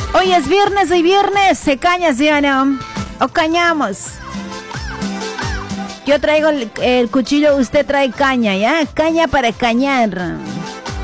Hoy es viernes, se caña, ¿sí o no? O cañamos. Yo traigo el cuchillo, usted trae caña, ¿ya? Caña para cañar.